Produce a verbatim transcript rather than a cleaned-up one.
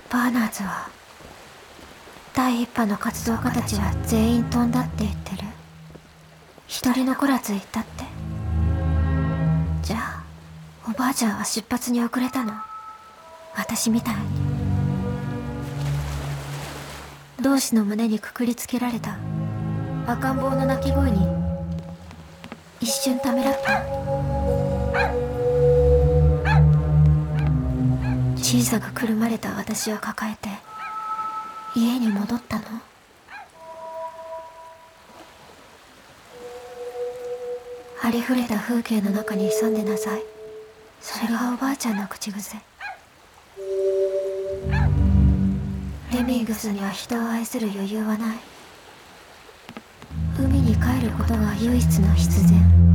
バーナーズは第一波の活動家たちは全員飛んだって言ってる。一人残らずいたって。じゃあおばあちゃんは出発に遅れたの？私みたいに同志の胸にくくりつけられた赤ん坊の泣き声に一瞬ためらった。小さくくるまれた私を抱えて家に戻ったの？ありふれた風景の中に潜んでなさい。それがおばあちゃんの口癖。レミングスには人を愛する余裕はない。海に帰ることが唯一の必然。